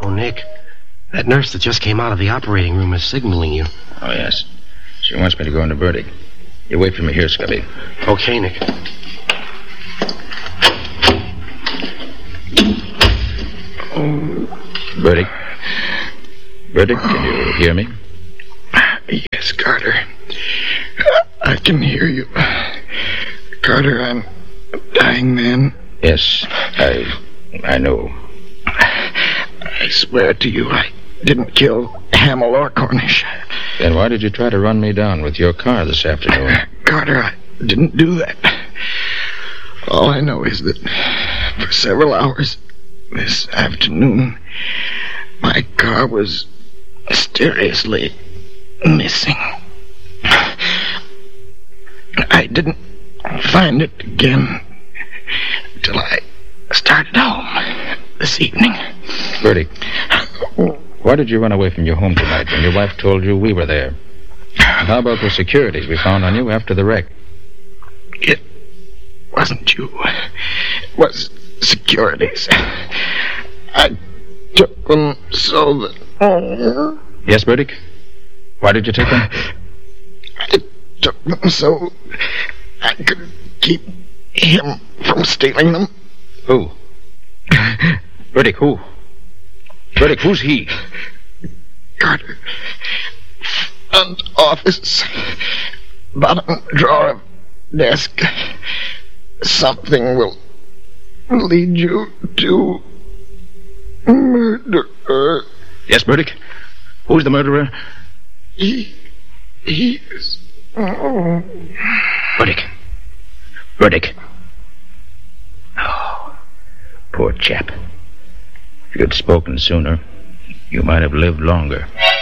Oh, Nick, that nurse that just came out of the operating room is signaling you. Oh, yes. She wants me to go into Burdick. You wait for me here, Scubby. Okay, Nick. Burdick? Burdick, can you hear me? Yes, Carter. I can hear you. Carter, I'm a dying man. Yes, I know. I swear to you, I didn't kill Hamill or Cornish. Then why did you try to run me down with your car this afternoon? Carter, I didn't do that. All I know is that for several hours this afternoon, my car was mysteriously missing. I didn't find it again until I started home this evening. Burdick, why did you run away from your home tonight when your wife told you we were there? And how about the securities we found on you after the wreck? It wasn't you. It was securities. I took them so that... Yes, Burdick? Why did you take them? I took them so I could keep him from stealing them. Who? Burdick, who? Burdick, who's he? Carter. Front office. Bottom drawer of desk. Something will lead you to murderer. Yes, Burdick? Who's the murderer? He's... Burdick. Burdick. Oh, poor chap. If you'd spoken sooner, you might have lived longer.